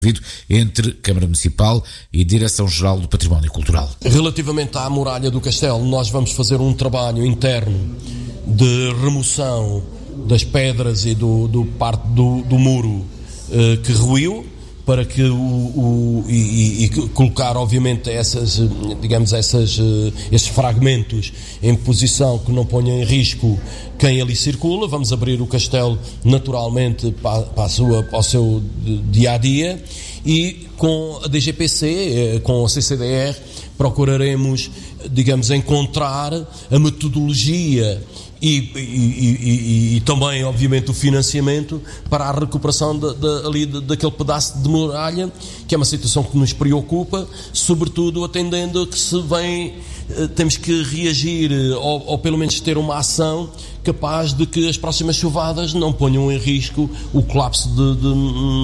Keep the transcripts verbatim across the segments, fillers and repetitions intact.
entre Câmara Municipal e Direção-Geral do Património Cultural. Relativamente à muralha do castelo, nós vamos fazer um trabalho interno de remoção das pedras e do, do parte do, do muro eh, que ruiu, para que o, o e, e, e colocar obviamente essas, digamos, essas, esses fragmentos em posição que não ponham em risco quem ali circula. Vamos abrir o castelo naturalmente para, para, a sua, para o seu dia a dia, e com a D G P C, com a C C D R, procuraremos, digamos, encontrar a metodologia E, e, e, e, e também, obviamente, o financiamento para a recuperação de, de, ali, de, daquele pedaço de muralha, que é uma situação que nos preocupa, sobretudo atendendo que se vem, temos que reagir, ou, ou pelo menos ter uma ação capaz de que as próximas chuvadas não ponham em risco o colapso de, de,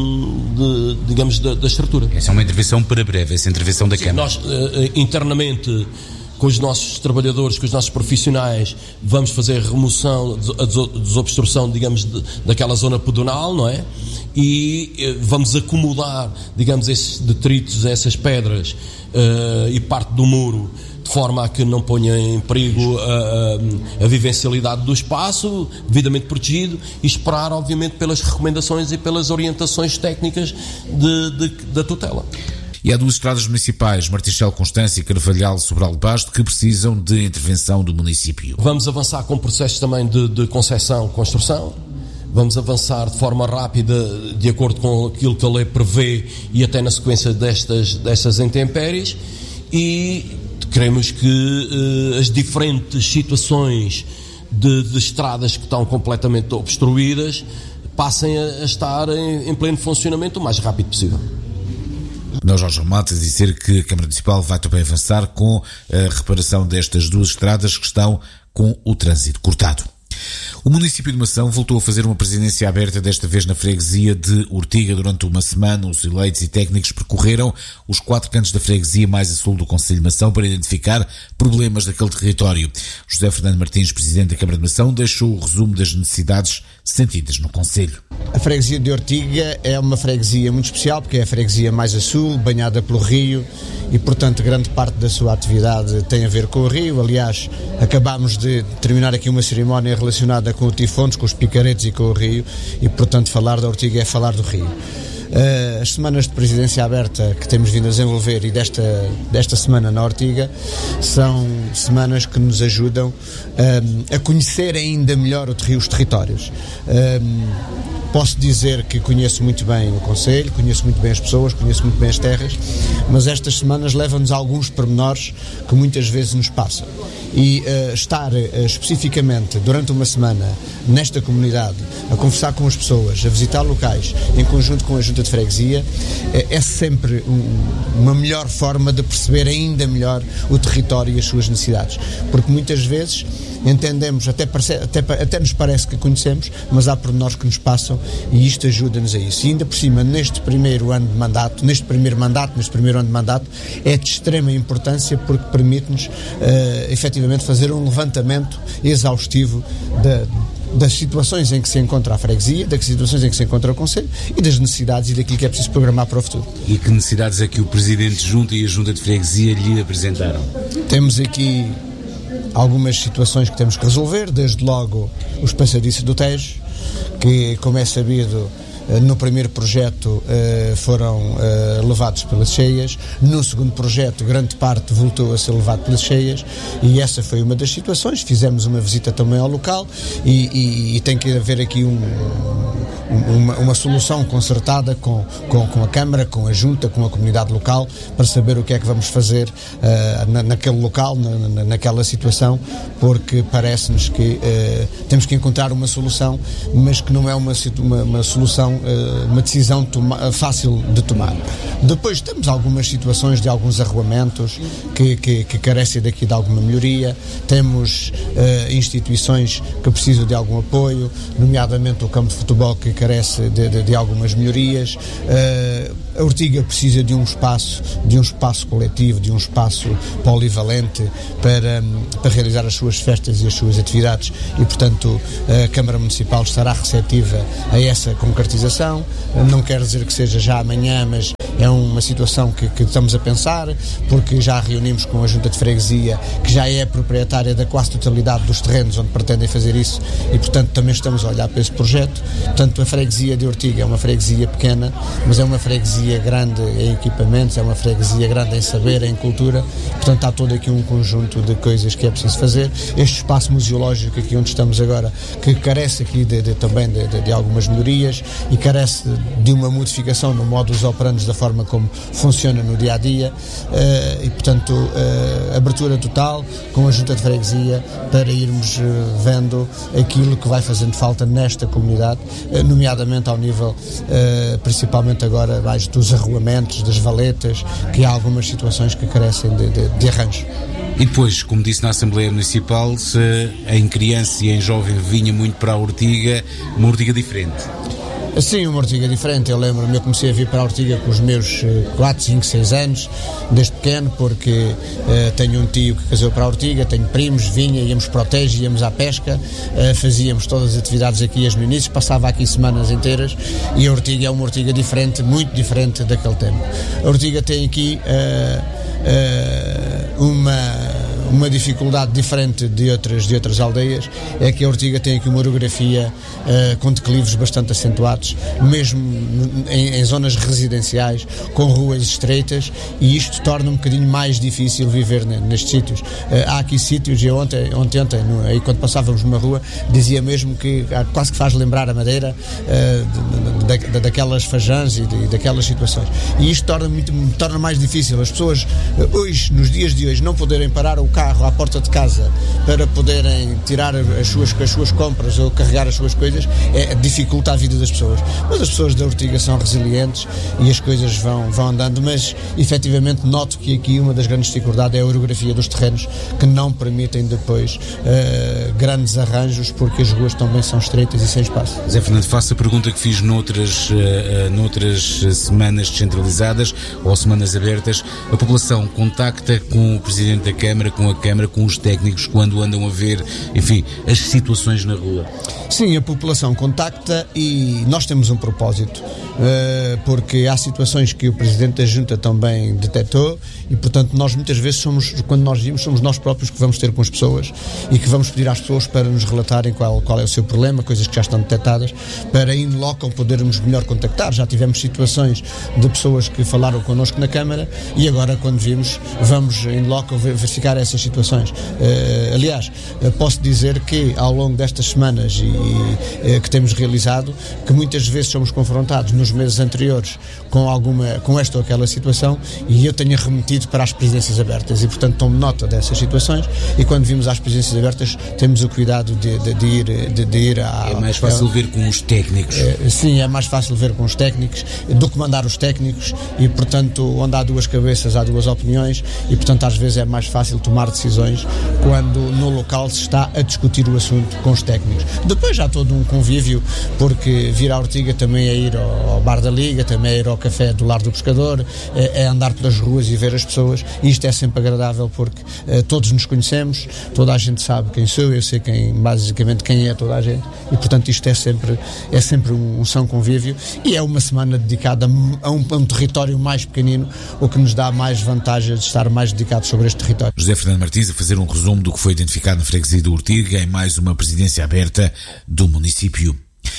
de, digamos, da, da estrutura. Essa é uma intervenção para breve, essa intervenção da Sim, Câmara. Nós, internamente, com os nossos trabalhadores, com os nossos profissionais, vamos fazer a remoção, a desobstrução, digamos, de, daquela zona pedonal, não é? E eh, vamos acomodar, digamos, esses detritos, essas pedras uh, e parte do muro, de forma a que não ponha em perigo a, a, a vivencialidade do espaço, devidamente protegido, e esperar, obviamente, pelas recomendações e pelas orientações técnicas de, de, da tutela. E há duas estradas municipais, Martichel Constância e Carvalhal Sobral de Basto, que precisam de intervenção do município. Vamos avançar com processos também de, de concessão, construção. Vamos avançar de forma rápida, de acordo com aquilo que a lei prevê, e até na sequência destas, destas intempéries. E queremos que uh, as diferentes situações de, de estradas que estão completamente obstruídas passem a, a estar em, em pleno funcionamento o mais rápido possível. Nós, Jorge Matas, dizer que a Câmara Municipal vai também avançar com a reparação destas duas estradas que estão com o trânsito cortado. O município de Mação voltou a fazer uma presidência aberta, desta vez na freguesia de Ortiga. Durante uma semana, os eleitos e técnicos percorreram os quatro cantos da freguesia mais a sul do concelho de Mação para identificar problemas daquele território. José Fernando Martins, presidente da Câmara de Mação, deixou o resumo das necessidades sentidas no concelho. A freguesia de Ortiga é uma freguesia muito especial, porque é a freguesia mais a sul, banhada pelo rio, e portanto grande parte da sua atividade tem a ver com o rio. Aliás, acabámos de terminar aqui uma cerimónia relacionada com o Tifontes, com os picaretes e com o rio, e portanto falar da Ortiga é falar do rio. Uh, as semanas de presidência aberta que temos vindo a desenvolver, e desta, desta semana na Ortiga, são semanas que nos ajudam um, a conhecer ainda melhor os territórios. Um, posso dizer que conheço muito bem o concelho, conheço muito bem as pessoas, conheço muito bem as terras, mas estas semanas levam-nos a alguns pormenores que muitas vezes nos passam. E uh, estar uh, especificamente durante uma semana nesta comunidade, a conversar com as pessoas, a visitar locais em conjunto com a Junta de Freguesia, uh, é sempre um, uma melhor forma de perceber ainda melhor o território e as suas necessidades, porque muitas vezes entendemos, até, parece, até, até nos parece que conhecemos, mas há pormenores que nos passam, e isto ajuda-nos a isso. E ainda por cima, neste primeiro ano de mandato, neste primeiro mandato, neste primeiro ano de mandato, é de extrema importância, porque permite-nos uh, efetivamente fazer um levantamento exaustivo da, das situações em que se encontra a freguesia, das situações em que se encontra o concelho, e das necessidades e daquilo que é preciso programar para o futuro. E que necessidades é que o Presidente Junta e a Junta de Freguesia lhe apresentaram? Temos aqui algumas situações que temos que resolver, desde logo os passadiços do Tejo, que, como é sabido, no primeiro projeto foram levados pelas cheias. No segundo projeto, grande parte voltou a ser levado pelas cheias, e essa foi uma das situações. Fizemos uma visita também ao local, e, e, e tem que haver aqui um, uma, uma solução concertada com, com, com a Câmara, com a Junta, com a comunidade local, para saber o que é que vamos fazer uh, na, naquele local, na, naquela situação, porque parece-nos que uh, temos que encontrar uma solução, mas que não é uma, uma, uma solução, uma decisão toma, fácil de tomar. Depois temos algumas situações de alguns arruamentos que, que, que carecem daqui de alguma melhoria. Temos uh, instituições que precisam de algum apoio, nomeadamente o campo de futebol, que carece de, de, de algumas melhorias. Uh, A Ortiga precisa de um espaço, de um espaço coletivo, de um espaço polivalente para, para realizar as suas festas e as suas atividades e, portanto, a Câmara Municipal estará receptiva a essa concretização. Não quer dizer que seja já amanhã, mas é uma situação que, que estamos a pensar, porque já reunimos com a Junta de Freguesia, que já é proprietária da quase totalidade dos terrenos onde pretendem fazer isso e, portanto, também estamos a olhar para esse projeto. Portanto, a freguesia de Ortiga é uma freguesia pequena, mas é uma freguesia grande em equipamentos, é uma freguesia grande em saber, em cultura, portanto há todo aqui um conjunto de coisas que é preciso fazer. Este espaço museológico aqui onde estamos agora, que carece aqui de, de, também de, de, de algumas melhorias e carece de uma modificação no modus operandi da forma como funciona no dia-a-dia uh, e, portanto, uh, abertura total com a Junta de Freguesia para irmos uh, vendo aquilo que vai fazendo falta nesta comunidade, uh, nomeadamente ao nível, uh, principalmente agora, mais dos arruamentos, das valetas, que há algumas situações que carecem de, de, de arranjo. E depois, como disse na Assembleia Municipal, se em criança e em jovem vinha muito para a Ortiga, uma Ortiga diferente. Sim, uma Ortiga diferente. Eu lembro-me, eu comecei a vir para a Ortiga com os meus quatro, cinco, seis anos, desde pequeno, porque uh, tenho um tio que casou para a Ortiga, tenho primos, vinha, íamos para o Tejo, íamos à pesca, uh, fazíamos todas as atividades aqui, as ministras, passava aqui semanas inteiras, e a Ortiga é uma Ortiga diferente, muito diferente daquele tempo. A Ortiga tem aqui uh, uh, uma... uma dificuldade diferente de outras, de outras aldeias, é que a Ortiga tem aqui uma orografia uh, com declives bastante acentuados, mesmo em, em zonas residenciais, com ruas estreitas, e isto torna um bocadinho mais difícil viver nestes sítios. Uh, há aqui sítios, e ontem, ontem, ontem no, aí quando passávamos numa rua, dizia mesmo que quase que faz lembrar a Madeira, uh, da, da, daquelas fajãs e de, daquelas situações. E isto torna, muito, torna mais difícil. As pessoas, uh, hoje, nos dias de hoje, não poderem parar o carro à porta de casa para poderem tirar as suas, as suas compras ou carregar as suas coisas, é, dificulta a vida das pessoas. Mas as pessoas da Ortiga são resilientes e as coisas vão, vão andando, mas efetivamente noto que aqui uma das grandes dificuldades é a orografia dos terrenos, que não permitem depois uh, grandes arranjos, porque as ruas também são estreitas e sem espaço. Zé Fernando, faço a pergunta que fiz noutras, uh, noutras semanas descentralizadas ou semanas abertas. A população contacta com o Presidente da Câmara, com a Câmara, com os técnicos, quando andam a ver, enfim, as situações na rua? Sim, a população contacta e nós temos um propósito, porque há situações que o Presidente da Junta também detectou e, portanto, nós muitas vezes somos, quando nós vimos, somos nós próprios que vamos ter com as pessoas e que vamos pedir às pessoas para nos relatarem qual, qual é o seu problema, coisas que já estão detectadas, para in loco podermos melhor contactar. Já tivemos situações de pessoas que falaram connosco na Câmara e agora, quando vimos, vamos in loco verificar essas situações. Uh, aliás, uh, posso dizer que ao longo destas semanas e, e, uh, que temos realizado, que muitas vezes somos confrontados nos meses anteriores com, alguma, com esta ou aquela situação e eu tenho remetido para as presidências abertas e, portanto, tomo nota dessas situações e quando vimos às presidências abertas temos o cuidado de, de, de ir, de, de ir à... É mais fácil ver com os técnicos. Uh, sim, é mais fácil ver com os técnicos, documandar os técnicos e, portanto, onde há duas cabeças há duas opiniões e, portanto, às vezes é mais fácil tomar decisões quando no local se está a discutir o assunto com os técnicos. Depois há todo um convívio, porque vir à Ortiga também é ir ao, ao bar da Liga, também é ir ao café do Lar do Pescador, é, é andar pelas ruas e ver as pessoas, e isto é sempre agradável porque é, todos nos conhecemos, toda a gente sabe quem sou, eu sei quem, basicamente quem é toda a gente, e portanto isto é sempre, é sempre um, um são convívio e é uma semana dedicada a um, a um território mais pequenino, o que nos dá mais vantagem de estar mais dedicados sobre este território. José Fernando Martins a fazer um resumo do que foi identificado na freguesia do Ortiga em mais uma presidência aberta do município.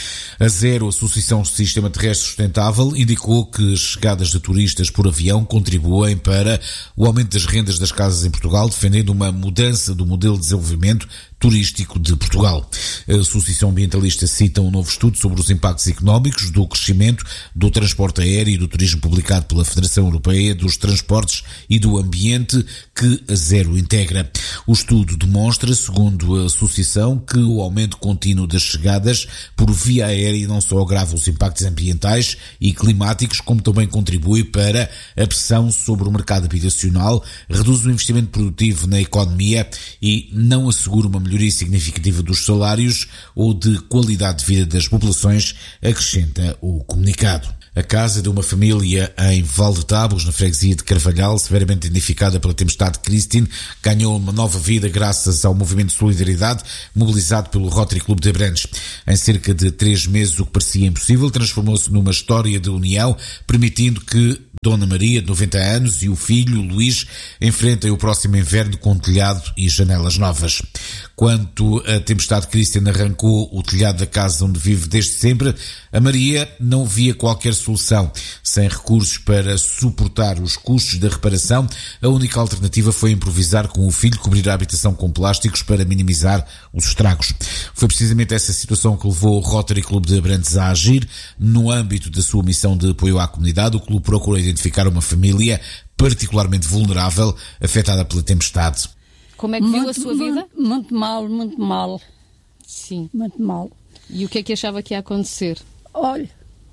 A Zero, a Associação do Sistema Terrestre Sustentável, indicou que as chegadas de turistas por avião contribuem para o aumento das rendas das casas em Portugal, defendendo uma mudança do modelo de desenvolvimento turístico de Portugal. A Associação Ambientalista cita um novo estudo sobre os impactos económicos do crescimento do transporte aéreo e do turismo publicado pela Federação Europeia dos Transportes e do Ambiente, que a Zero integra. O estudo demonstra, segundo a Associação, que o aumento contínuo das chegadas por via aérea não só agrava os impactos ambientais e climáticos, como também contribui para a pressão sobre o mercado habitacional, reduz o investimento produtivo na economia e não assegura uma melhoria significativa dos salários ou de qualidade de vida das populações, acrescenta o comunicado. A casa de uma família em Valdetábulos, na freguesia de Carvalhal, severamente danificada pela tempestade Christine, ganhou uma nova vida graças ao movimento de solidariedade mobilizado pelo Rotary Clube de Abrantes. Em cerca de três meses, o que parecia impossível transformou-se numa história de união, permitindo que Dona Maria, de noventa anos, e o filho, Luís, enfrentem o próximo inverno com telhado e janelas novas. Quando a tempestade Christine arrancou o telhado da casa onde vive desde sempre, a Maria não via qualquer solução. Sem recursos para suportar os custos da reparação, a única alternativa foi improvisar com o filho, cobrir a habitação com plásticos para minimizar os estragos. Foi precisamente essa situação que levou o Rotary Clube de Abrantes a agir. No âmbito da sua missão de apoio à comunidade, o clube procura identificar uma família particularmente vulnerável, afetada pela tempestade. Como é que viu muito, a sua vida? Muito, muito mal, muito mal. Sim. Muito mal. E o que é que achava que ia acontecer? Olha,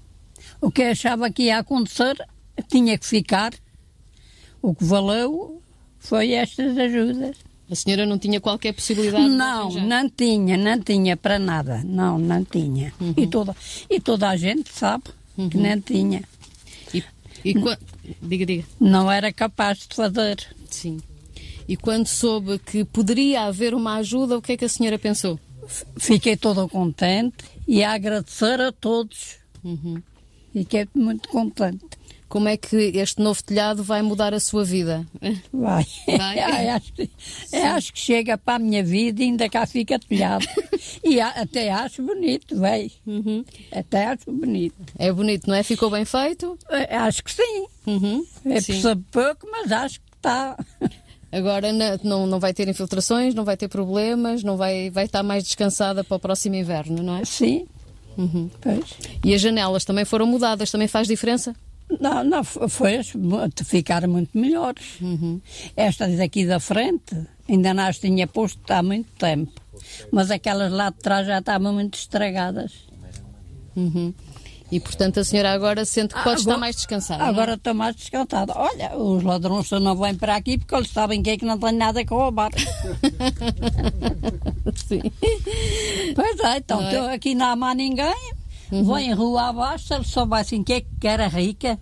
o que achava que ia acontecer tinha que ficar. O que valeu foi estas ajudas. A senhora não tinha qualquer possibilidade Não, de arranjar? não tinha, não tinha para nada. Não, não tinha. Uhum. E, toda, e toda a gente sabe Uhum. que não tinha. E, e qua... Diga, diga. Não era capaz de fazer. Sim. E quando soube que poderia haver uma ajuda, o que é que a senhora pensou? Fiquei toda contente e a agradecer a todos. Uhum. Fiquei muito contente. Como é que este novo telhado vai mudar a sua vida? Vai. Vai? Ai, acho, que, acho que chega para a minha vida e ainda cá fica telhado. E a, até acho bonito, vai. Uhum. Até acho bonito. É bonito, não é? Ficou bem feito? É, acho que sim. Uhum. É Sim. percebe pouco, mas acho que está. Agora não, não vai ter infiltrações, não vai ter problemas, não vai, vai estar mais descansada para o próximo inverno, não é? Sim. Uhum. Pois. E as janelas também foram mudadas, também faz diferença? Não, não, foi, ficaram muito melhores. Uhum. Estas daqui da frente ainda não as tinha posto há muito tempo. Mas aquelas lá de trás já estavam muito estragadas. Uhum. E portanto a senhora agora sente que pode agora, estar mais descansada. Agora estou mais descansada. Olha, os ladrões só não vêm para aqui porque eles sabem que é que não tenho nada a roubar. Sim. Pois é, então Não é? estou aqui não há mais ninguém. Uhum. Vão em rua abaixo, se eles soubessem que é que era rica,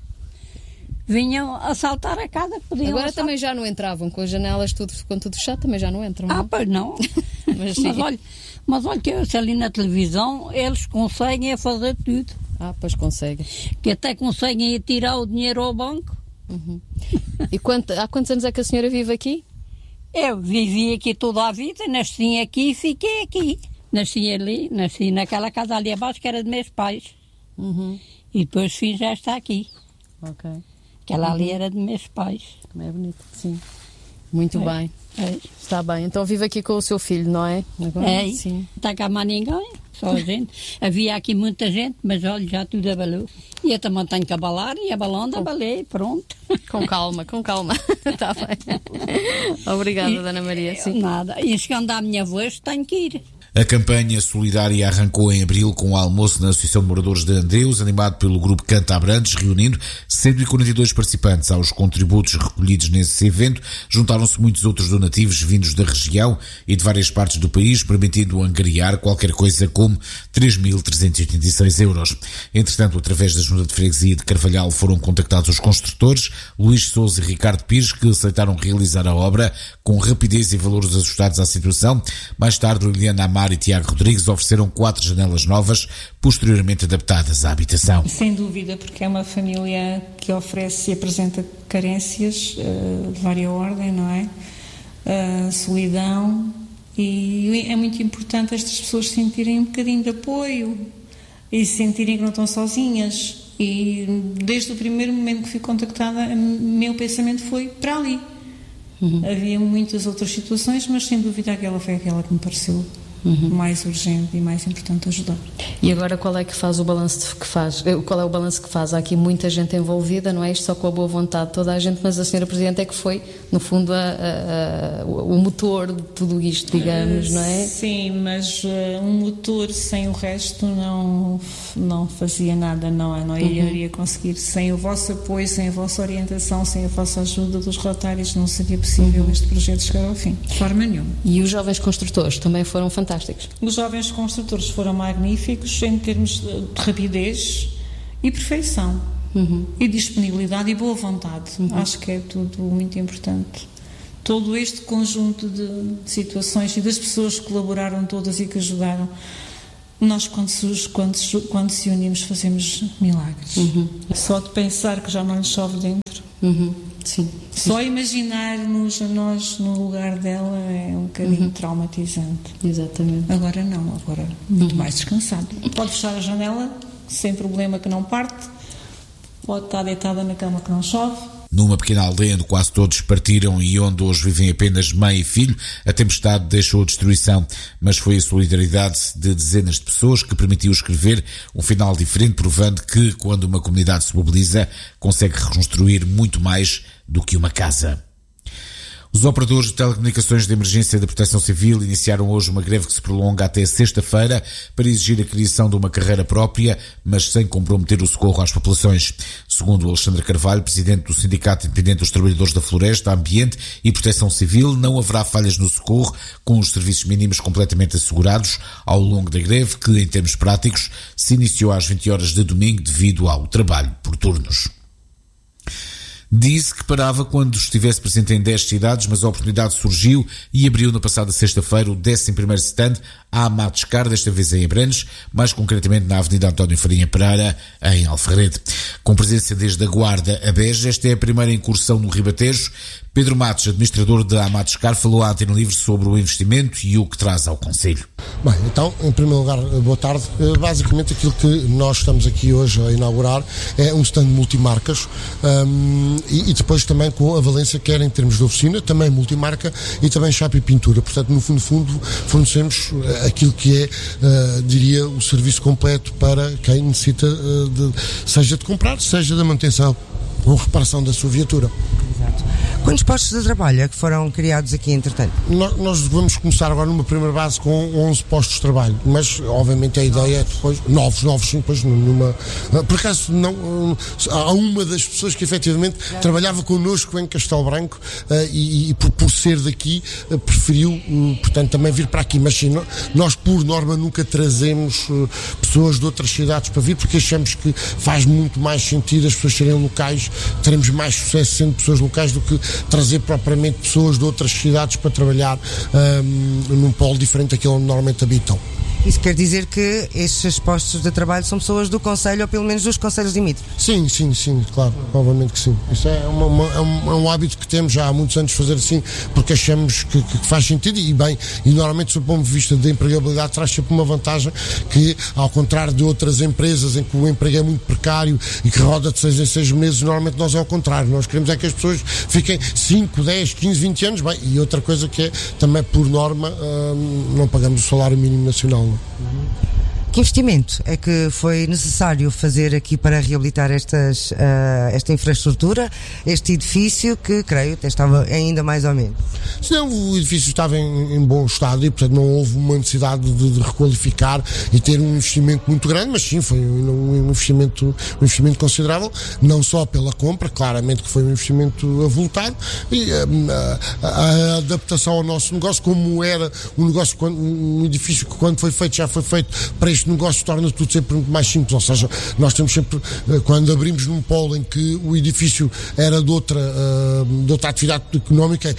vinham assaltar a casa. Podiam Agora assaltar. também já não entravam, com as janelas tudo, com tudo fechado, também já não entram. Ah, não? pois não. Mas sim. mas, olha, mas olha que eu, se ali na televisão eles conseguem fazer tudo. Ah, pois consegue. Que até conseguem ir tirar o dinheiro ao banco. Uhum. E quanto, há quantos anos é que a senhora vive aqui? Eu vivi aqui toda a vida, nasci aqui e fiquei aqui. Nasci ali, nasci naquela casa ali abaixo que era de meus pais. Uhum. E depois fiz esta aqui. Ok. Aquela ali era de meus pais. Também é bonito, sim. Muito É. bem. É. Está bem. Então vive aqui com o seu filho, não é? Agora? É, Sim. não está cá mais ninguém, só a gente. Havia aqui muita gente, mas olha, já tudo abalou. E eu também tenho que abalar, e abalando, abalei, pronto. Com calma, com calma. Está bem. Obrigada, E- Dona Maria. Sim. Nada. E chegando à minha voz, tenho que ir. A campanha solidária arrancou em abril com o almoço na Associação de Moradores de Andeus, animado pelo grupo Canta Abrantes, reunindo cento e quarenta e dois participantes. Aos contributos recolhidos nesse evento, juntaram-se muitos outros donativos vindos da região e de várias partes do país, permitindo angariar qualquer coisa como três mil trezentos e oitenta e seis euros. Entretanto, através da Junta de Freguesia de Carvalhal foram contactados os construtores, Luís Sousa e Ricardo Pires, que aceitaram realizar a obra com rapidez e valores ajustados à situação. Mais tarde, Liliana Amar e Tiago Rodrigues ofereceram quatro janelas novas, posteriormente adaptadas à habitação. Sem dúvida, porque é uma família que oferece e apresenta carências uh, de várias ordem, não é? Uh, solidão, e é muito importante estas pessoas sentirem um bocadinho de apoio e sentirem que não estão sozinhas. E desde o primeiro momento que fui contactada, o meu pensamento foi para ali. Uhum. Havia muitas outras situações, mas sem dúvida aquela foi aquela que me pareceu Uhum. mais urgente e mais importante ajudar. E agora qual é que faz o balanço que faz? Qual é o balanço que faz? Há aqui muita gente envolvida, não é isto só com a boa vontade de toda a gente, mas a senhora Presidente é que foi, no fundo, a, a, a, o motor de tudo isto, digamos, não é? Sim, mas uh, um motor sem o resto não, não fazia nada, não é? Não iria uhum. conseguir. Sem o vosso apoio, sem a vossa orientação, sem a vossa ajuda dos rotários, não seria possível uhum. este projeto chegar ao fim, de forma nenhuma. E os jovens construtores também foram fantásticos? Os jovens construtores foram magníficos em termos de rapidez e perfeição. uhum. e disponibilidade e boa vontade. Uhum. Acho que é tudo muito importante. Todo este conjunto de situações e das pessoas que colaboraram todas e que ajudaram, nós quando se, quando se, quando se unimos fazemos milagres. Uhum. Só de pensar que já não lhe chove dentro. Uhum. Sim. Só imaginar-nos a nós no lugar dela é um bocadinho uhum. traumatizante. Exatamente. Agora não, agora muito uhum. mais descansado. Pode fechar a janela sem problema, que não parte. Pode estar deitada na cama que não chove. Numa pequena aldeia onde quase todos partiram e onde hoje vivem apenas mãe e filho, a tempestade deixou destruição, mas foi a solidariedade de dezenas de pessoas que permitiu escrever um final diferente, provando que, quando uma comunidade se mobiliza, consegue reconstruir muito mais do que uma casa. Os operadores de telecomunicações de emergência da Proteção Civil iniciaram hoje uma greve que se prolonga até sexta-feira para exigir a criação de uma carreira própria, mas sem comprometer o socorro às populações. Segundo Alexandre Carvalho, presidente do Sindicato Independente dos Trabalhadores da Floresta, Ambiente e Proteção Civil, não haverá falhas no socorro, com os serviços mínimos completamente assegurados ao longo da greve, que, em termos práticos, se iniciou às vinte horas de domingo devido ao trabalho por turnos. Disse que parava quando estivesse presente em dez cidades, mas a oportunidade surgiu e abriu na passada sexta-feira o décimo primeiro stand à Matscar, desta vez em Abrantes, mais concretamente na Avenida António Farinha Pereira, em Alfarrede. Com presença desde a Guarda a Beja, esta é a primeira incursão no Ribatejo. Pedro Matos, administrador da Matscar, falou à Antena Livre sobre o investimento e o que traz ao Conselho. Bem, então, em primeiro lugar, boa tarde. Basicamente, aquilo que nós estamos aqui hoje a inaugurar é um stand multimarcas um, e, e depois também com a valência, quer em termos de oficina, também multimarca e também chapa e pintura. Portanto, no fundo, fundo fornecemos aquilo que é, uh, diria, o serviço completo para quem necessita, uh, de, seja de comprar, seja da manutenção ou reparação da sua viatura. Exato. Quantos postos de trabalho é que foram criados aqui, entretanto? Nós, nós vamos começar agora numa primeira base com onze postos de trabalho, mas obviamente a ideia é depois, novos, novos sim, depois numa, por acaso não, há uma das pessoas que efetivamente Já. trabalhava connosco em Castelo Branco uh, e, e por, por ser daqui uh, preferiu, uh, portanto, também vir para aqui, mas sim, nós por norma nunca trazemos uh, pessoas de outras cidades para vir, porque achamos que faz muito mais sentido as pessoas serem locais, teremos mais sucesso sendo pessoas locais do que trazer propriamente pessoas de outras cidades para trabalhar um, num polo diferente daquele onde normalmente habitam. Isso quer dizer que estes postos de trabalho são pessoas do Conselho, ou pelo menos dos Conselhos limítrofes? Sim, sim, sim, claro, obviamente que sim. Isso é, uma, uma, é, um, é um hábito que temos já há muitos anos fazer assim, porque achamos que, que faz sentido e bem, e normalmente, sob o ponto de vista da empregabilidade, traz sempre uma vantagem que, ao contrário de outras empresas em que o emprego é muito precário e que roda de seis em seis meses, normalmente nós é ao contrário, nós queremos é que as pessoas fiquem cinco, dez, quinze, vinte anos, bem, e outra coisa que é, também por norma, hum, não pagamos o salário mínimo nacional. Que investimento é que foi necessário fazer aqui para reabilitar estas, uh, esta infraestrutura, este edifício que, creio, até estava ainda mais ou menos? Não, o edifício estava em, em bom estado e, portanto, não houve uma necessidade de, de requalificar e ter um investimento muito grande, mas sim, foi um, um, investimento, um investimento considerável, não só pela compra, claramente que foi um investimento avultado, e a, a, a adaptação ao nosso negócio, como era um negócio, um edifício que quando foi feito, já foi feito para este negócio, torna tudo sempre muito mais simples, ou seja, nós temos sempre, quando abrimos num polo em que o edifício era de outra, de outra atividade económica,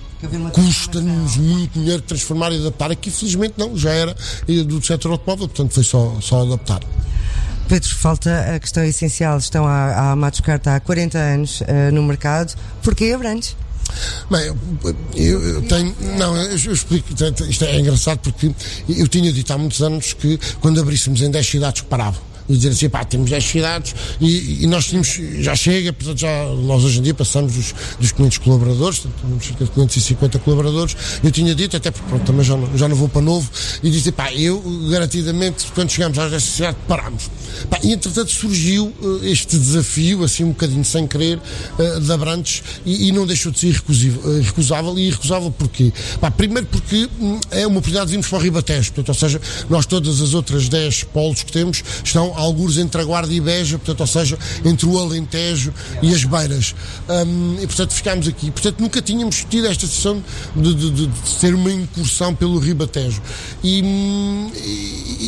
custa-nos muito dinheiro transformar e adaptar. Aqui, felizmente, não, já era do setor automóvel, portanto foi só, só adaptar. Pedro, falta a questão essencial. Estão a, a Matscar há quarenta anos uh, no mercado. Porquê Abrantes? Bem, eu, eu tenho, não, eu, eu explico, isto é engraçado porque eu tinha dito há muitos anos que quando abríssemos em dez cidades que paravam, e dizer assim, pá, temos dez cidades e, e nós tínhamos, já chega, portanto já, nós hoje em dia passamos dos, dos quinhentos colaboradores, temos cerca de quinhentos e cinquenta colaboradores, eu tinha dito, até porque pronto, também já não, já não vou para novo, e disse, pá, eu garantidamente, quando chegamos às dez cidades, parámos. Pá, e entretanto surgiu uh, este desafio, assim um bocadinho sem querer, uh, de Abrantes, e, e não deixou de ser irrecusável, irrecusável e irrecusável porquê? Pá, primeiro porque hum, é uma oportunidade de virmos para o Ribatejo, portanto, ou seja, nós todas as outras dez polos que temos estão algures entre a Guarda e Beja, portanto, ou seja, entre o Alentejo e as Beiras. Um, e, portanto, ficámos aqui. Portanto, nunca tínhamos tido esta sessão de, de, de, de ter uma incursão pelo Ribatejo. E, e,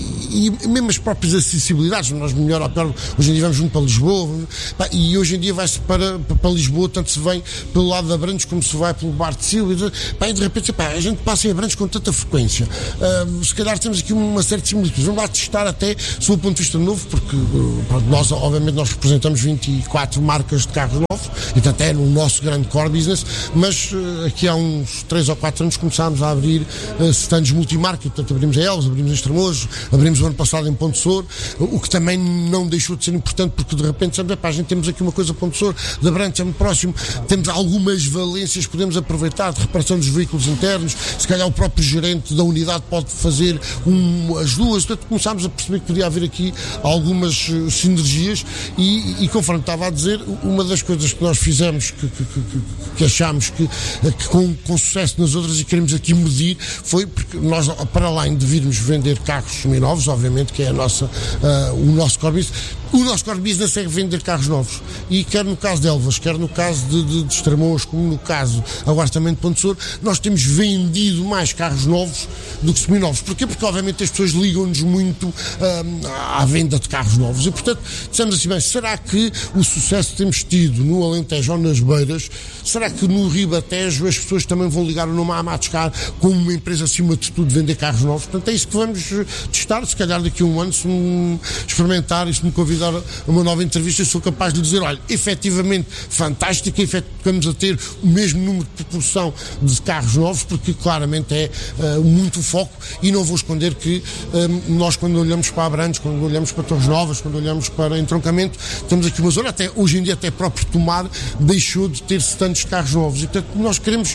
e, e mesmo as próprias acessibilidades, nós melhor ou pior, hoje em dia vamos muito para Lisboa, pá, e hoje em dia vai-se para, para Lisboa, tanto se vem pelo lado de Abrantes como se vai pelo Bar de Silva, pá, e de repente, pá, a gente passa em Abrantes com tanta frequência, uh, se calhar temos aqui uma certa similitude, vamos lá testar até, sob o ponto de vista novo, porque uh, nós, obviamente, nós representamos vinte e quatro marcas de carros novos, e portanto é no nosso grande core business, mas uh, aqui há uns três ou quatro anos começámos a abrir uh, stands multimarca, portanto abrimos a Elves, abrimos em Estremoz, abrimos o ano passado em Ponte Sor, o que também não deixou de ser importante, porque de repente sabe, pá, a gente temos aqui uma coisa Ponte Sor, de Abrantes é muito próximo, temos algumas valências que podemos aproveitar de reparação dos veículos internos, se calhar o próprio gerente da unidade pode fazer um, as duas, portanto começámos a perceber que podia haver aqui algumas uh, sinergias e, e conforme estava a dizer, uma das coisas que nós fizemos que, que, que, que achámos que, que com, com sucesso nas outras e queremos aqui medir, foi porque nós, para além de virmos vender carros seminovos, obviamente que é a nossa, uh, o nosso core business, o nosso core business é vender carros novos, e quer no caso de Elvas, quer no caso de, de, de Estremoz, como no caso agora também de Ponte Sor, nós temos vendido mais carros novos do que seminovos. Porquê? Porque obviamente as pessoas ligam-nos muito um, à venda de carros novos e portanto dissemos assim, bem, será que o sucesso que temos tido no Alentejo ou nas Beiras, será que no Ribatejo as pessoas também vão ligar o nome à Amatscar como uma empresa acima de tudo de vender carros novos? Portanto é isso que vamos testar, se calhar daqui a um ano, se me experimentar e se me convidar a uma nova entrevista, eu sou capaz de dizer, olha, efetivamente fantástico, efetivamente vamos a ter o mesmo número de proporção de carros novos, porque claramente é uh, muito foco, e não vou esconder que um, nós quando olhamos para Abrantes, quando olhamos para Torres Novas, quando olhamos para entroncamento, temos aqui uma zona, até hoje em dia até próprio Tomar deixou de ter tantos carros novos, e portanto nós queremos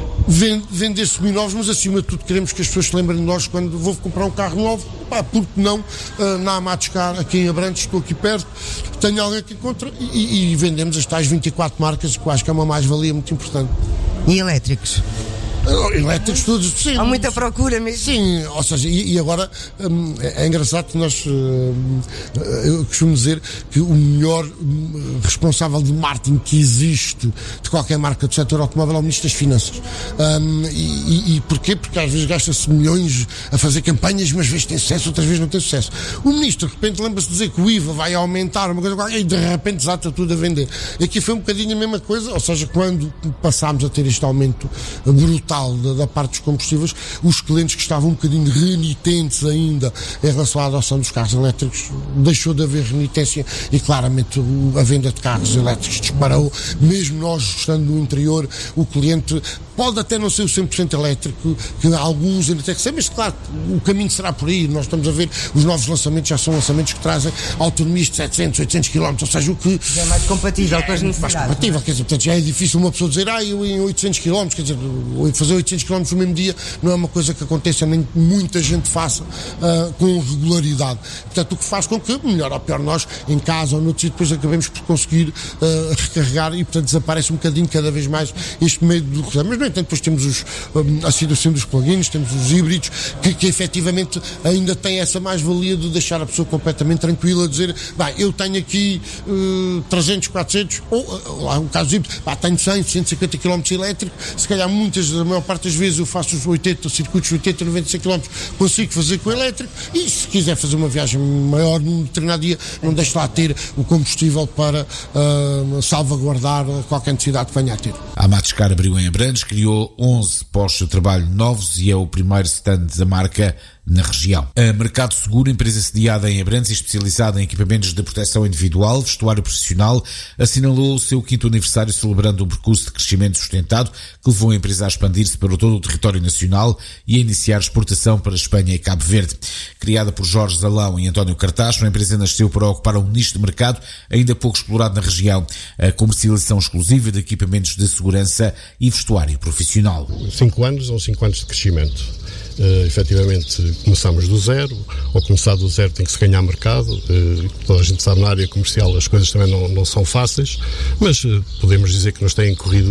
vender seminovos, mas acima de tudo queremos que as pessoas se lembrem de nós quando vou comprar um carro novo, pá, porque não, uh, na Amatscar, aqui em Abrantes, estou aqui perto, tenho alguém que encontra e, e vendemos as tais vinte e quatro marcas, que eu acho que é uma mais-valia muito importante. E elétricos? Elétricos todos, sim. Há muita procura mesmo. Sim, ou seja, e, e agora hum, é, é engraçado que nós, hum, eu costumo dizer que o melhor hum, responsável de marketing que existe de qualquer marca do setor automóvel é o Ministro das Finanças. Hum, e, e, e porquê? Porque às vezes gasta-se milhões a fazer campanhas, mas às vezes tem sucesso, outras vezes não tem sucesso. O Ministro, de repente, lembra-se de dizer que o I V A vai aumentar, uma coisa, e de repente desata tudo a vender. E aqui foi um bocadinho a mesma coisa, ou seja, quando passámos a ter este aumento brutal Da, da parte dos combustíveis, os clientes que estavam um bocadinho renitentes ainda em relação à adoção dos carros elétricos, deixou de haver renitência e claramente a venda de carros elétricos disparou. Mesmo nós estando no interior, o cliente pode até não ser o cem por cento elétrico, que alguns ainda têm que ser, mas claro, o caminho será por aí. Nós estamos a ver, os novos lançamentos já são lançamentos que trazem autonomias de setecentos, oitocentos quilómetros, ou seja, o que já é mais compatível é, com as necessidades. Mais compatível, quer dizer, portanto, já é difícil uma pessoa dizer, ah, eu em oitocentos quilómetros, quer dizer, fazer oitocentos quilómetros no mesmo dia não é uma coisa que aconteça, nem muita gente faça uh, com regularidade. Portanto, o que faz com que, melhor ou pior, nós em casa ou no sítio, depois acabemos por conseguir uh, recarregar e, portanto, desaparece um bocadinho cada vez mais este meio do reserva. Mas, no entanto, depois temos os, um, a situação dos plugins, temos os híbridos, que, que efetivamente ainda têm essa mais-valia de deixar a pessoa completamente tranquila, dizer, bah, eu tenho aqui uh, trezentos, quatrocentos, ou, uh, lá, no caso do híbrido, bah, tenho cem, cento e cinquenta quilómetros elétrico, se calhar muitas, a maior parte das vezes eu faço os oitenta, circuitos de oitenta, noventa e cinco quilómetros, consigo fazer com o elétrico, e se quiser fazer uma viagem maior num determinado dia, não deixe lá ter o combustível para uh, salvaguardar qualquer necessidade que venha a ter. A Amatscar abriu em Abrantes, criou onze postos de trabalho novos e é o primeiro stand da marca na região. A Mercado Seguro, empresa sediada em Abrantes e especializada em equipamentos de proteção individual, vestuário profissional, assinalou o seu quinto aniversário celebrando um percurso de crescimento sustentado que levou a empresa a expandir-se para todo o território nacional e a iniciar exportação para Espanha e Cabo Verde. Criada por Jorge Zalão e António Cartacho, a empresa nasceu para ocupar um nicho de mercado ainda pouco explorado na região, a comercialização exclusiva de equipamentos de segurança e vestuário profissional. Cinco anos ou cinco anos de crescimento. Uh, efetivamente começámos do zero, ou começar do zero tem que se ganhar mercado, uh, toda a gente sabe na área comercial as coisas também não, não são fáceis, mas uh, podemos dizer que nos têm corrido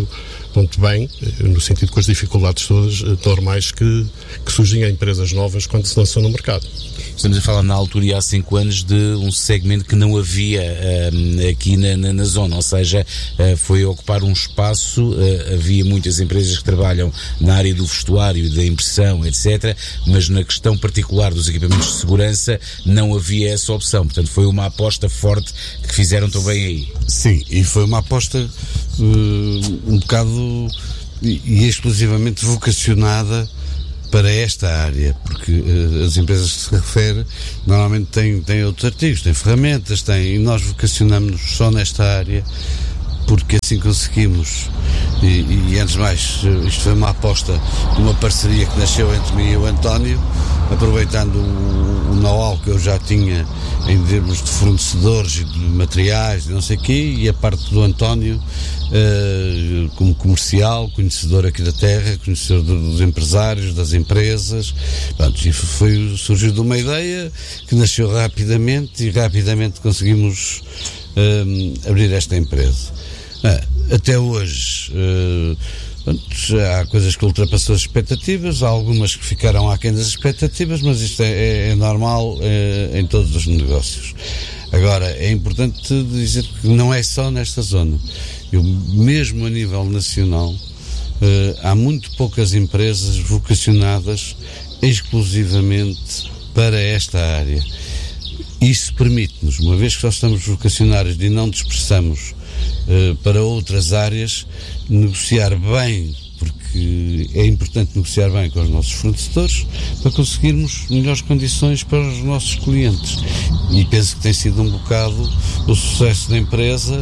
ponto bem, no sentido com as dificuldades todas normais que, que surgem a empresas novas quando se lançam no mercado. Estamos a falar na altura e há cinco anos de um segmento que não havia uh, aqui na, na, na zona, ou seja, uh, foi ocupar um espaço, uh, havia muitas empresas que trabalham na área do vestuário, da impressão, etcétera, mas na questão particular dos equipamentos de segurança não havia essa opção, portanto foi uma aposta forte que fizeram também aí. Sim, e foi uma aposta uh, um bocado e, e exclusivamente vocacionada para esta área, porque uh, as empresas que se refere normalmente têm, têm outros artigos, têm ferramentas, têm, e nós vocacionamos-nos só nesta área porque assim conseguimos, e, e antes de mais, isto foi uma aposta de uma parceria que nasceu entre mim e o António, aproveitando o, o know-how que eu já tinha em termos de fornecedores e de materiais e não sei o quê, e a parte do António uh, como comercial, conhecedor aqui da terra, conhecedor dos empresários, das empresas. Pronto, e foi, surgiu de uma ideia que nasceu rapidamente e rapidamente conseguimos uh, abrir esta empresa. Uh, até hoje uh, há coisas que ultrapassou as expectativas, há algumas que ficaram aquém das expectativas, mas isto é, é, é normal é, em todos os negócios. Agora, é importante dizer que não é só nesta zona. Eu, mesmo a nível nacional, eh, há muito poucas empresas vocacionadas exclusivamente para esta área. Isso permite-nos, uma vez que só estamos vocacionados e não dispersamos eh, para outras áreas, negociar bem, porque é importante negociar bem com os nossos fornecedores para conseguirmos melhores condições para os nossos clientes. E penso que tem sido um bocado o sucesso da empresa,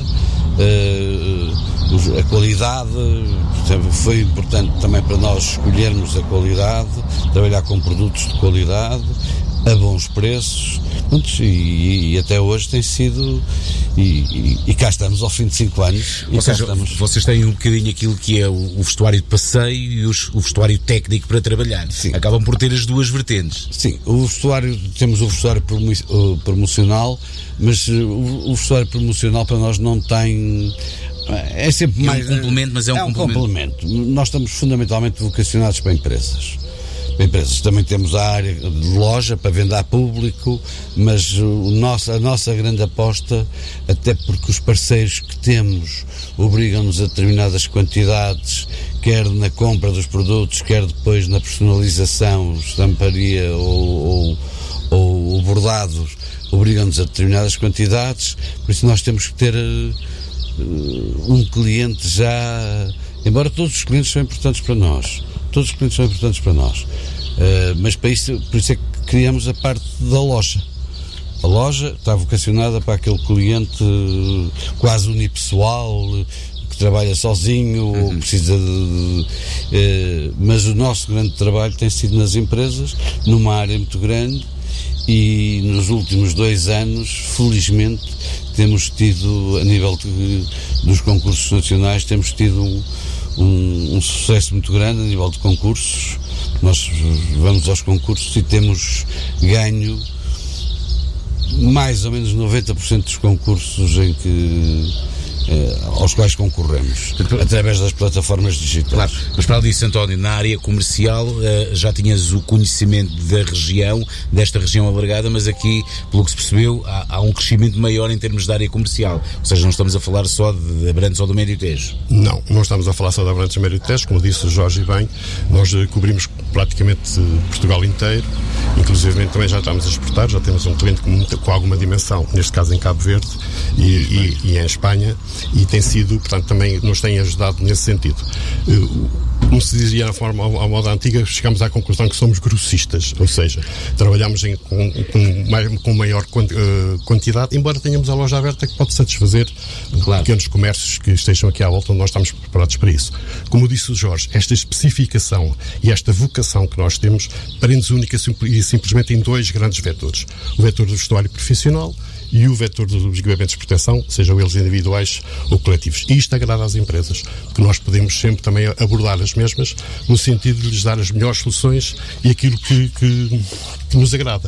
uh, a qualidade, foi importante também para nós escolhermos a qualidade, trabalhar com produtos de qualidade, a bons preços, e, e até hoje tem sido, e, e, e cá estamos ao fim de cinco anos. Ou seja, vocês têm um bocadinho aquilo que é o, o vestuário de passeio e os, o vestuário técnico para trabalhar. Sim. Acabam por ter as duas vertentes. Sim, o vestuário, temos o vestuário promocional, mas o, o vestuário promocional para nós não tem... É sempre mais... É um complemento, mas é um, é um complemento. complemento. Nós estamos fundamentalmente vocacionados para empresas. Empresas. Também temos a área de loja para venda a público, mas o nosso, a nossa grande aposta, até porque os parceiros que temos obrigam-nos a determinadas quantidades, quer na compra dos produtos, quer depois na personalização, estamparia ou, ou, ou bordados, obrigam-nos a determinadas quantidades, por isso nós temos que ter uh, um cliente já, embora todos os clientes são importantes para nós, todos os clientes são importantes para nós, uh, mas para isso, por isso é que criamos a parte da loja. A loja está vocacionada para aquele cliente uh, quase unipessoal, uh, que trabalha sozinho, uhum. ou precisa de... de uh, mas o nosso grande trabalho tem sido nas empresas, numa área muito grande, e nos últimos dois anos, felizmente, temos tido, a nível de, dos concursos nacionais, temos tido um Um, um sucesso muito grande a nível de concursos. Nós vamos aos concursos e temos ganho mais ou menos noventa por cento dos concursos em que, eh, aos quais concorremos, através das plataformas digitais. Claro, mas para além disso, António, na área comercial eh, já tinhas o conhecimento da região, desta região alargada, mas aqui, pelo que se percebeu, há, há um crescimento maior em termos de área comercial, ou seja, não estamos a falar só de Abrantes ou do Médio Tejo. Não, não estamos a falar só de Abrantes e Médio Tejo, como disse o Jorge bem, nós eh, cobrimos praticamente Portugal inteiro, inclusive também já estamos a exportar, já temos um cliente com, muita, com alguma dimensão, neste caso em Cabo Verde e, e, e em Espanha, e tem sido, portanto, também nos tem ajudado nesse sentido. Como se dizia na forma à moda antiga, chegamos à conclusão que somos grossistas, ou seja, trabalhamos em, com, com, mais, com maior quantidade, embora tenhamos a loja aberta que pode satisfazer claro. pequenos comércios que estejam aqui à volta, onde nós estamos preparados para isso. Como disse o Jorge, esta especificação e esta vocação que nós temos prende-se única e simplesmente em dois grandes vetores. O vetor do vestuário profissional e o vetor dos equipamentos de proteção, sejam eles individuais ou coletivos. E isto agrada às empresas, porque nós podemos sempre também abordar as mesmas no sentido de lhes dar as melhores soluções e aquilo que, que, que nos agrada.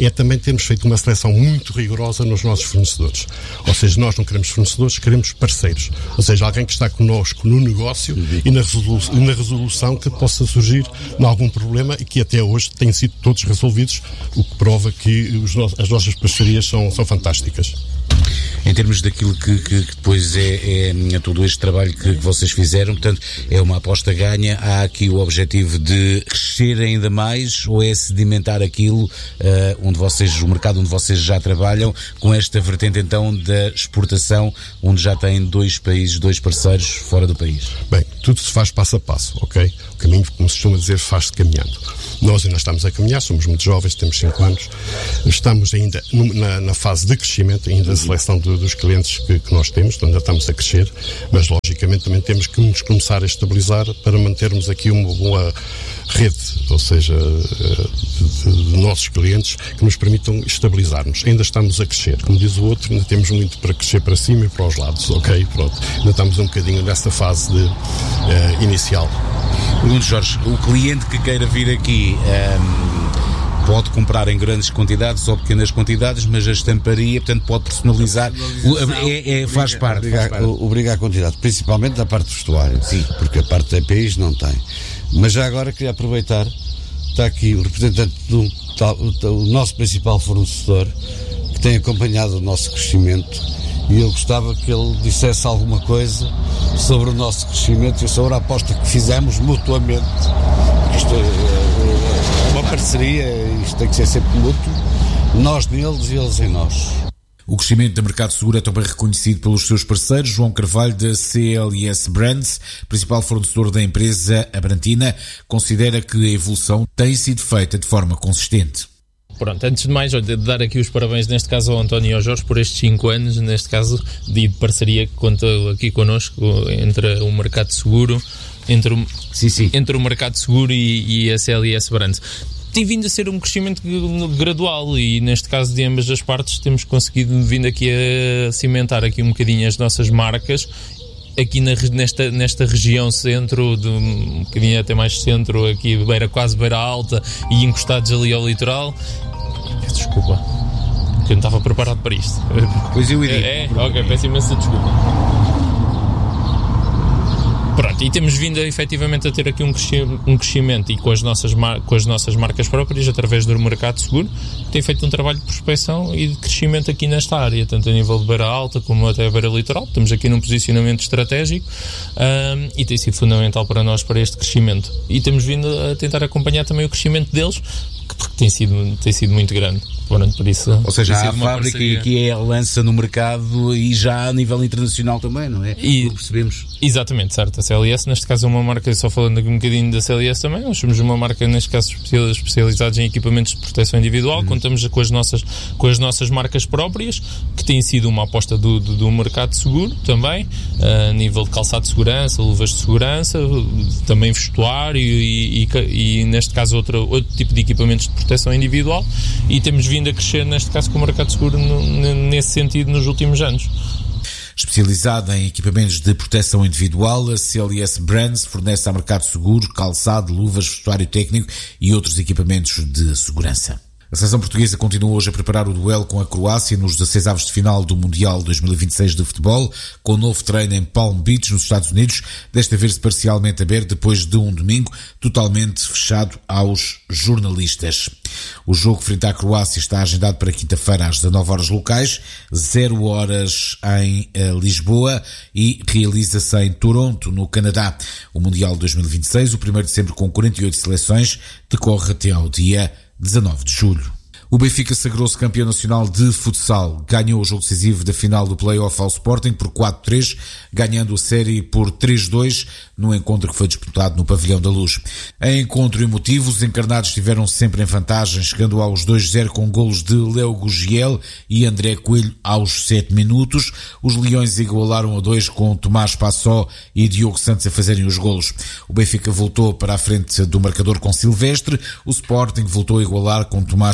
é também termos feito uma seleção muito rigorosa nos nossos fornecedores. Ou seja, nós não queremos fornecedores, queremos parceiros. Ou seja, alguém que está connosco no negócio e na, resolu- e na resolução que possa surgir em algum problema e que até hoje têm sido todos resolvidos, o que prova que os no- as nossas parcerias são, são fantásticas. Em termos daquilo que, que, que depois é, é todo este trabalho que, que vocês fizeram, portanto, é uma aposta ganha. Há aqui o objetivo de crescer ainda mais ou é sedimentar aquilo uh, onde vocês, o mercado onde vocês já trabalham, com esta vertente então da exportação, onde já têm dois países, dois parceiros fora do país? Bem, tudo se faz passo a passo, ok? O caminho, como se costuma dizer, faz-se caminhando. Nós ainda estamos a caminhar, somos muito jovens, temos cinco anos, estamos ainda no, na, na fase de crescimento, ainda a seleção do, dos clientes que, que nós temos, ainda estamos a crescer, mas logicamente também temos que nos começar a estabilizar para mantermos aqui uma boa rede, ou seja, de, de, de nossos clientes que nos permitam estabilizar-nos. Ainda estamos a crescer, como diz o outro, ainda temos muito para crescer para cima e para os lados, ok? Pronto, ainda estamos um bocadinho nessa fase de, uh, inicial. Pergunto, Jorge, o cliente que queira vir aqui um, pode comprar em grandes quantidades ou pequenas quantidades, mas a estamparia, portanto, pode personalizar, o, é, é, faz parte. Obrigar, faz parte. obrigar a quantidade, principalmente da parte do vestuário, sim, porque a parte da E P Is não tem. Mas já agora queria aproveitar, está aqui o representante do o nosso principal fornecedor, que tem acompanhado o nosso crescimento, e eu gostava que ele dissesse alguma coisa sobre o nosso crescimento e sobre a aposta que fizemos mutuamente. Isto é uma parceria, isto tem que ser sempre mútuo, nós neles e eles em nós. O crescimento do mercado seguro é também reconhecido pelos seus parceiros. João Carvalho, da C L S Brands, principal fornecedor da empresa Abrantina, considera que a evolução tem sido feita de forma consistente. Pronto, antes de mais, olha, de dar aqui os parabéns, neste caso, ao António e ao Jorge por estes cinco anos, neste caso, de parceria que conta aqui connosco entre o mercado seguro, entre o, sim, sim. Entre o mercado seguro e, e a C L S Brands. Tem vindo a ser um crescimento gradual e, neste caso, de ambas as partes, temos conseguido vindo aqui a cimentar aqui um bocadinho as nossas marcas aqui na, nesta, nesta região centro, de, um bocadinho até mais centro, aqui beira, quase beira alta e encostados ali ao litoral. Desculpa, que eu não estava preparado para isto. Pois eu iria. É, é? Ok, peço imensa desculpa. Pronto, e temos vindo a, efetivamente a ter aqui um crescimento, um crescimento e com as, nossas mar, com as nossas marcas próprias, através do mercado seguro, tem feito um trabalho de prospecção e de crescimento aqui nesta área, tanto a nível de beira alta como até a beira litoral. Estamos aqui num posicionamento estratégico um, e tem sido fundamental para nós, para este crescimento. E temos vindo a tentar acompanhar também o crescimento deles, porque tem sido, tem sido muito grande. Pronto, por isso, ou seja, há a fábrica parceria. E aqui é a lança no mercado e já a nível internacional também, não é? E, Como percebemos. Exatamente, certo. A C L S, neste caso, é uma marca, só falando aqui um bocadinho da C L S também, nós somos uma marca, neste caso, especializados em equipamentos de proteção individual. Uhum. Contamos com as, nossas, com as nossas marcas próprias, que tem sido uma aposta do, do, do mercado seguro também, a nível de calçado de segurança, luvas de segurança, também vestuário e, e, e neste caso, outro, outro tipo de equipamentos de proteção individual, e temos vindo a crescer, neste caso, com o mercado seguro no, nesse sentido nos últimos anos. Especializada em equipamentos de proteção individual, a C L S Brands fornece ao mercado seguro, calçado, luvas, vestuário técnico e outros equipamentos de segurança. A seleção portuguesa continua hoje a preparar o duelo com a Croácia nos dezasseis avos de final do Mundial dois mil e vinte e seis de futebol, com o novo treino em Palm Beach, nos Estados Unidos, desta vez parcialmente aberto depois de um domingo totalmente fechado aos jornalistas. O jogo frente à Croácia está agendado para quinta-feira às dezanove horas locais, zero horas em uh, Lisboa, e realiza-se em Toronto, no Canadá. O Mundial dois mil e vinte e seis, o primeiro de sempre com quarenta e oito seleções, decorre até ao dia dezanove de julho. O Benfica sagrou-se campeão nacional de futsal. Ganhou o jogo decisivo da final do play-off ao Sporting por quatro a três, ganhando a série por três a dois no encontro que foi disputado no Pavilhão da Luz. Em encontro emotivo, os encarnados estiveram sempre em vantagem, chegando aos dois a zero com golos de Léo Gugiel e André Coelho aos sete minutos. Os Leões igualaram a dois com Tomás Passó e Diogo Santos a fazerem os golos. O Benfica voltou para a frente do marcador com Silvestre. O Sporting voltou a igualar com Tomás Passó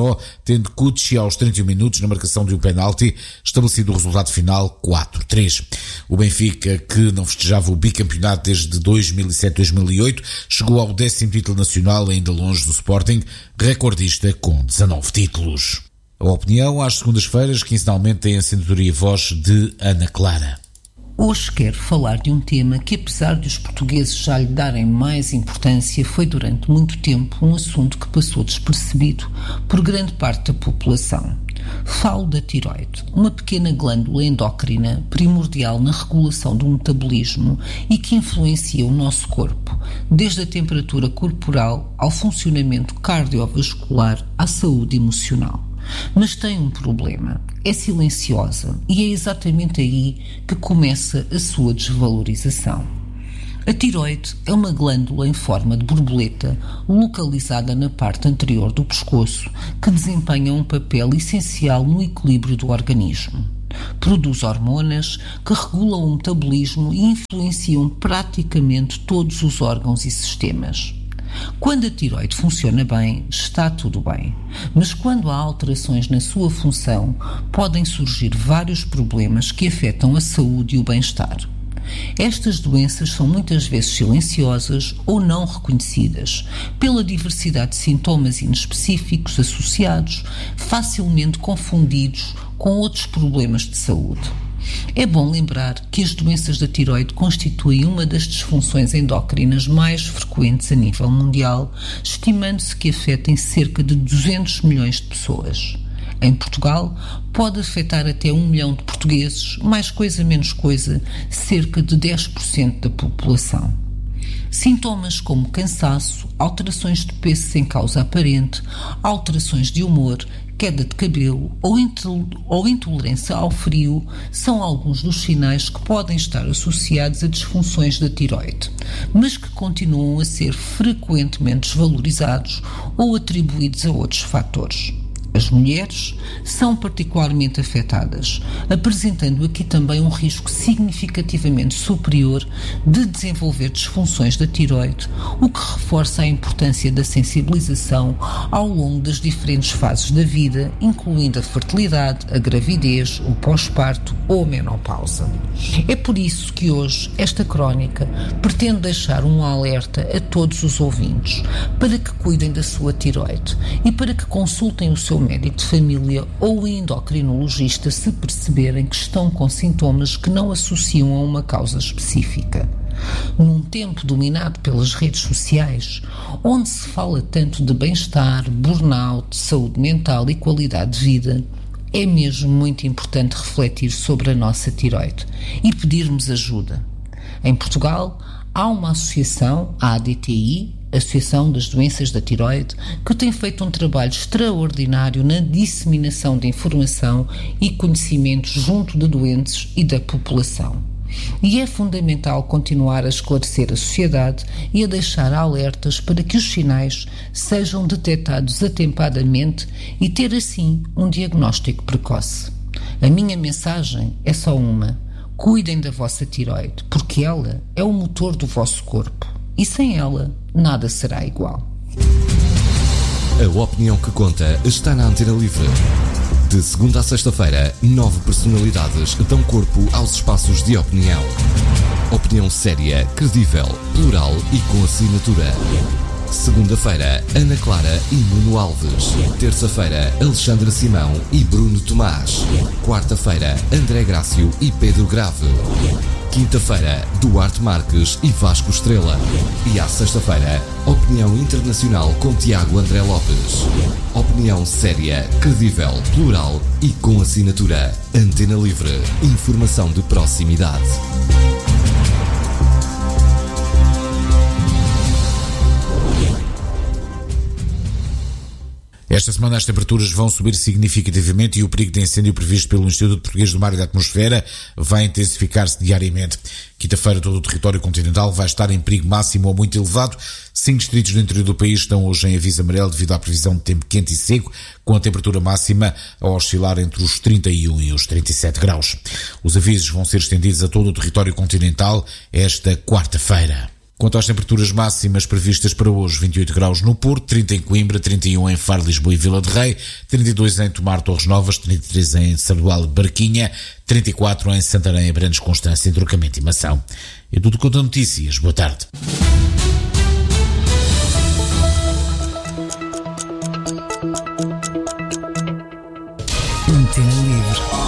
só, tendo Cucci aos trinta e um minutos na marcação de um penalti, estabelecido o resultado final quatro a três. O Benfica, que não festejava o bicampeonato desde dois mil e sete a dois mil e oito, chegou ao décimo título nacional, ainda longe do Sporting, recordista com dezanove títulos. A opinião às segundas-feiras, quinzenalmente, tem a assinatura e a voz de Ana Clara. Hoje quero falar de um tema que, apesar de os portugueses já lhe darem mais importância, foi durante muito tempo um assunto que passou despercebido por grande parte da população. Falo da tiroide, uma pequena glândula endócrina primordial na regulação do metabolismo e que influencia o nosso corpo, desde a temperatura corporal ao funcionamento cardiovascular à saúde emocional. Mas tem um problema, é silenciosa e é exatamente aí que começa a sua desvalorização. A tiroide é uma glândula em forma de borboleta localizada na parte anterior do pescoço que desempenha um papel essencial no equilíbrio do organismo. Produz hormonas que regulam o metabolismo e influenciam praticamente todos os órgãos e sistemas. Quando a tiroide funciona bem, está tudo bem, mas quando há alterações na sua função, podem surgir vários problemas que afetam a saúde e o bem-estar. Estas doenças são muitas vezes silenciosas ou não reconhecidas, pela diversidade de sintomas inespecíficos associados, facilmente confundidos com outros problemas de saúde. É bom lembrar que as doenças da tiroide constituem uma das disfunções endócrinas mais frequentes a nível mundial, estimando-se que afetem cerca de duzentos milhões de pessoas. Em Portugal, pode afetar até um milhão de portugueses, mais coisa menos coisa, cerca de dez por cento da população. Sintomas como cansaço, alterações de peso sem causa aparente, alterações de humor, queda de cabelo ou, intol- ou intolerância ao frio são alguns dos sinais que podem estar associados a disfunções da tiroide, mas que continuam a ser frequentemente desvalorizados ou atribuídos a outros fatores. As mulheres são particularmente afetadas, apresentando aqui também um risco significativamente superior de desenvolver disfunções da tiroide, o que reforça a importância da sensibilização ao longo das diferentes fases da vida, incluindo a fertilidade, a gravidez, o pós-parto ou a menopausa. É por isso que hoje esta crónica pretende deixar um alerta a todos os ouvintes para que cuidem da sua tiroide e para que consultem o seu médico de família ou endocrinologista se perceberem que estão com sintomas que não associam a uma causa específica. Num tempo dominado pelas redes sociais, onde se fala tanto de bem-estar, burnout, saúde mental e qualidade de vida, é mesmo muito importante refletir sobre a nossa tiroide e pedirmos ajuda. Em Portugal, há uma associação, a A D T I, Associação das Doenças da Tiroide, que tem feito um trabalho extraordinário na disseminação de informação e conhecimentos junto de doentes e da população. E é fundamental continuar a esclarecer a sociedade e a deixar alertas para que os sinais sejam detectados atempadamente e ter assim um diagnóstico precoce. A minha mensagem é só uma: cuidem da vossa tiroide, porque ela é o motor do vosso corpo. E sem ela, nada será igual. A opinião que conta está na Antena Livre. De segunda a sexta-feira, nove personalidades dão corpo aos espaços de opinião. Opinião séria, credível, plural e com assinatura. Segunda-feira, Ana Clara e Nuno Alves. Terça-feira, Alexandra Simão e Bruno Tomás. Quarta-feira, André Grácio e Pedro Grave. Quinta-feira, Duarte Marques e Vasco Estrela. E à sexta-feira, Opinião Internacional com Tiago André Lopes. Opinião séria, credível, plural e com assinatura. Antena Livre. Informação de proximidade. Esta semana as temperaturas vão subir significativamente e o perigo de incêndio previsto pelo Instituto Português do Mar e da Atmosfera vai intensificar-se diariamente. Quinta-feira todo o território continental vai estar em perigo máximo ou muito elevado. Cinco distritos do interior do país estão hoje em aviso amarelo devido à previsão de tempo quente e seco, com a temperatura máxima a oscilar entre os trinta e um e os trinta e sete graus. Os avisos vão ser estendidos a todo o território continental esta quarta-feira. Quanto às temperaturas máximas previstas para hoje, vinte e oito graus no Porto, trinta em Coimbra, trinta e um em Faro, Lisboa e Vila de Rei, trinta e dois em Tomar, Torres Novas, trinta e três em Sardual, Barquinha, trinta e quatro em Santarém, Abrantes, Constância, Entrocamento e Mação. É tudo quanto a notícias. Boa tarde. Antena Livre.